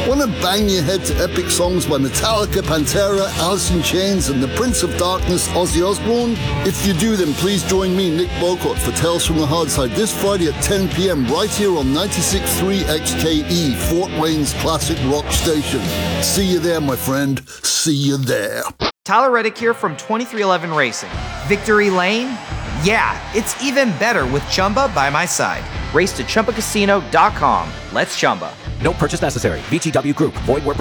Want to bang your head to epic songs by Metallica, Pantera, Alice in Chains, and the Prince of Darkness, Ozzy Osbourne? If you do, then please join me, Nick Bocott, for Tales from the Hard Side this Friday at 10 p.m. right here on 96.3 XKE, Fort Wayne's classic rock station. See you there, my friend. See you there. Tyler Reddick here from 2311 Racing. Victory Lane? Yeah, it's even better with Chumba by my side. Race to ChumbaCasino.com. Let's Chumba. No purchase necessary. VGW Group. Void where